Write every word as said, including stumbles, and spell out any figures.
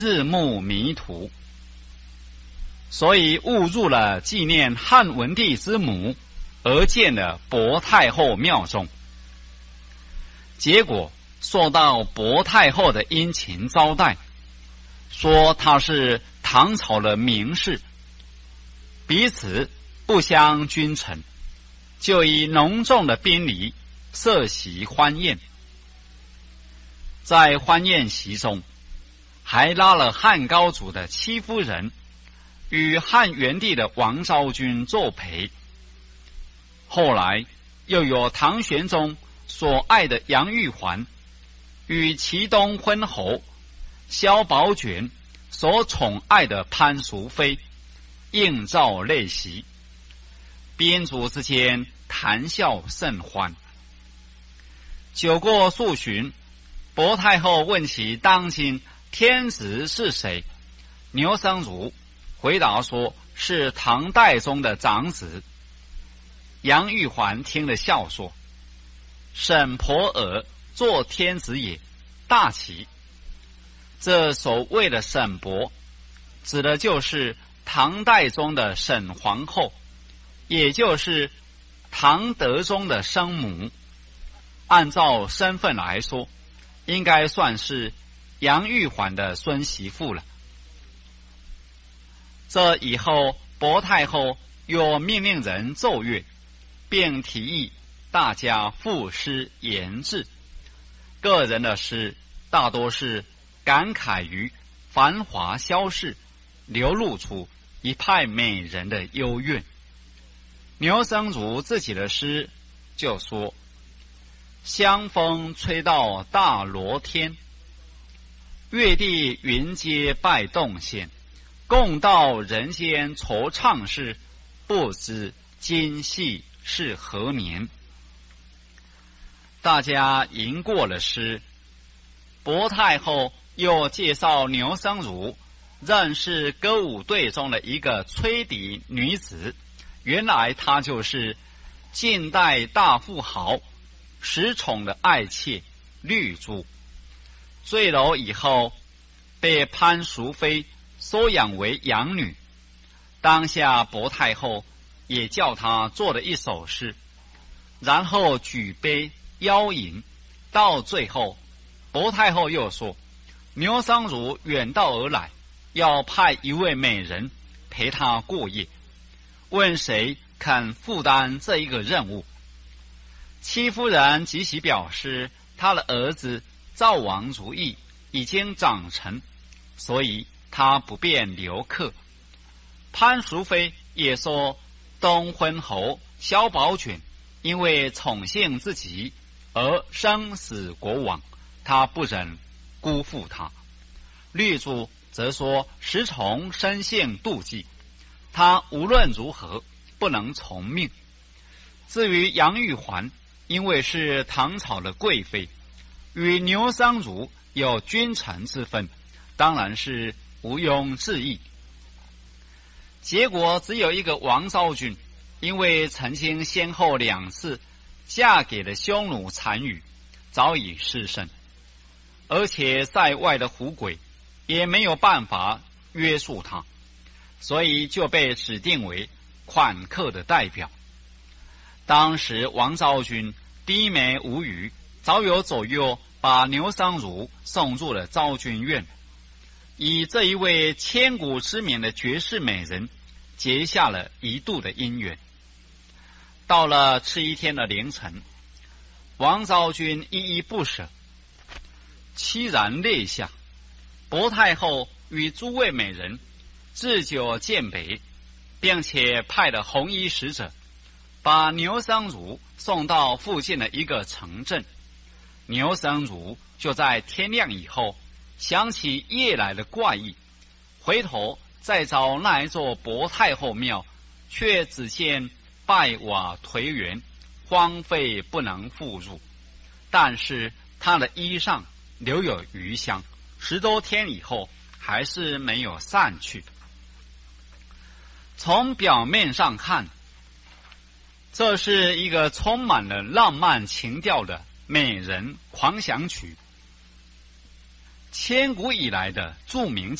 日暮迷途，所以误入了纪念汉文帝之母而建的博太后庙中。结果受到博太后的殷勤招待，说她是唐朝的名士，彼此不相君臣，就以浓重的宾礼设席欢宴。在欢宴席中，还拉了汉高祖的戚夫人与汉元帝的王昭君作陪。后来又有唐玄宗所爱的杨玉环与祁东昏侯萧宝卷所宠爱的潘淑妃应召列席，宾主之间谈笑甚欢。酒过数巡，博太后问起当今天子是谁，牛僧孺回答说是唐代宗的长子。杨玉环听了笑说：沈婆尔做天子也，大奇。这所谓的沈伯指的就是唐代宗的沈皇后，也就是唐德宗的生母。按照身份来说，应该算是杨玉环的孙媳妇了。这以后，博太后又命令人奏乐，并提议大家赋诗言志。个人的诗大多是感慨于繁华消逝，流露出一派美人的幽怨。牛僧孺自己的诗就说：香风吹到大罗天，月地云阶拜洞仙，共道人间惆怅事，不知今夕是何年。大家吟过了诗，博太后又介绍牛僧孺认识歌舞队中的一个吹笛女子，原来她就是近代大富豪石崇的爱妾绿珠。坠楼以后被潘淑妃收养为养女，当下博太后也叫她做了一首诗，然后举杯邀饮。到最后，博太后又说牛僧孺远道而来，要派一位美人陪他过夜，问谁肯负担这一个任务。戚夫人即喜表示他的儿子赵王如意已经长成，所以他不便留客。潘淑妃也说东昏侯萧宝卷因为宠幸自己而生死国亡，他不忍辜负他。绿珠则说石崇生性妒忌，他无论如何不能从命。至于杨玉环，因为是唐朝的贵妃，与牛僧孺有君臣之分，当然是毋庸置疑。结果只有一个王昭君，因为曾经先后两次嫁给了匈奴单于，早已失身，而且在外的狐鬼也没有办法约束他，所以就被指定为款客的代表。当时王昭君低眉无语，早有左右把牛僧孺送入了昭君院，以这一位千古知名的绝世美人结下了一度的姻缘。到了次一天的凌晨，王昭君依依不舍，凄然泪下。博太后与诸位美人置酒饯别，并且派了红衣使者把牛僧孺送到附近的一个城镇。牛僧孺就在天亮以后想起夜来的怪异，回头再找那一座博太后庙，却只见败瓦颓垣，荒废不能复入。但是他的衣上留有余香，十多天以后还是没有散去。从表面上看，这是一个充满了浪漫情调的美人狂想曲。 千古以来的著名